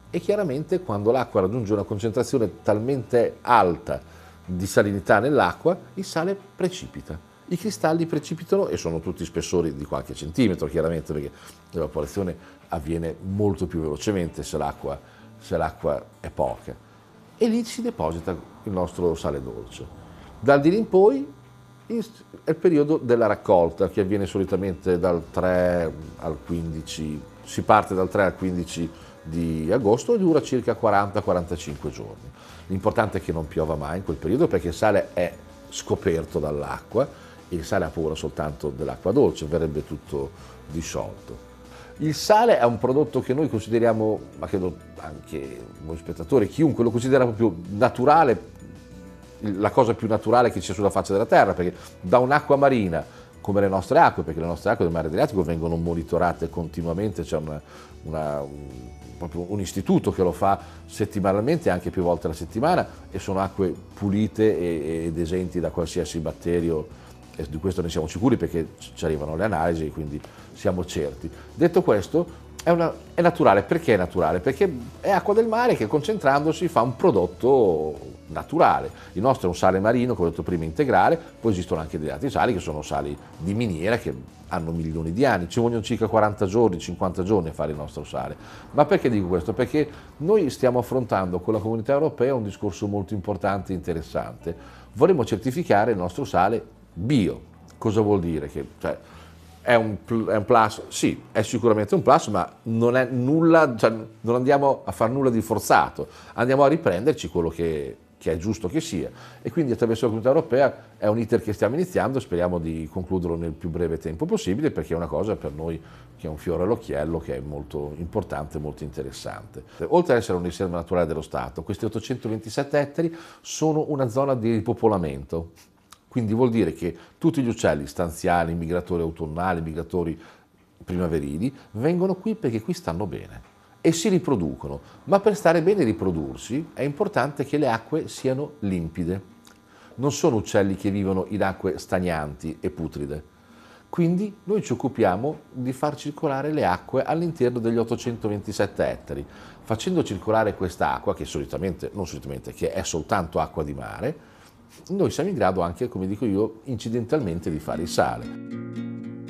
e chiaramente quando l'acqua raggiunge una concentrazione talmente alta di salinità nell'acqua, il sale precipita. I cristalli precipitano e sono tutti spessori di qualche centimetro, chiaramente, perché l'evaporazione avviene molto più velocemente se l'acqua è poca. E lì si deposita il nostro sale dolce. Dal di lì in poi è il periodo della raccolta, che avviene solitamente dal 3 al 15, si parte dal 3 al 15 di agosto e dura circa 40-45 giorni. L'importante è che non piova mai in quel periodo, perché il sale è scoperto dall'acqua e il sale ha paura soltanto dell'acqua dolce, verrebbe tutto disciolto. Il sale è un prodotto che noi consideriamo, ma credo anche voi spettatori, chiunque lo considera proprio naturale, la cosa più naturale che c'è sulla faccia della terra, perché da un'acqua marina come le nostre acque, perché le nostre acque del mare Adriatico vengono monitorate continuamente, c'è proprio un istituto che lo fa settimanalmente, anche più volte alla settimana, e sono acque pulite ed esenti da qualsiasi batterio, e di questo ne siamo sicuri perché ci arrivano le analisi, quindi siamo certi. Detto questo, è naturale. Perché è naturale? Perché è acqua del mare che concentrandosi fa un prodotto naturale. Il nostro è un sale marino, come ho detto prima, integrale, poi esistono anche degli altri sali che sono sali di miniera che hanno milioni di anni, ci vogliono circa 40 giorni, 50 giorni a fare il nostro sale. Ma perché dico questo? Perché noi stiamo affrontando con la Comunità Europea un discorso molto importante e interessante. Vorremmo certificare il nostro sale bio. Cosa vuol dire? È un plus? Sì, è sicuramente un plus, ma non è nulla, cioè, non andiamo a fare nulla di forzato, andiamo a riprenderci quello che è giusto che sia. E quindi attraverso la Comunità Europea è un iter che stiamo iniziando, speriamo di concluderlo nel più breve tempo possibile, perché è una cosa per noi che è un fiore all'occhiello, che è molto importante, molto interessante. Oltre ad essere un riserva naturale dello Stato, questi 827 ettari sono una zona di ripopolamento. Quindi vuol dire che tutti gli uccelli stanziali, migratori autunnali, migratori primaverili, vengono qui perché qui stanno bene e si riproducono. Ma per stare bene e riprodursi è importante che le acque siano limpide. Non sono uccelli che vivono in acque stagnanti e putride. Quindi noi ci occupiamo di far circolare le acque all'interno degli 827 ettari, facendo circolare quest'acqua, che che è soltanto acqua di mare, noi siamo in grado anche, come dico io, incidentalmente di fare il sale.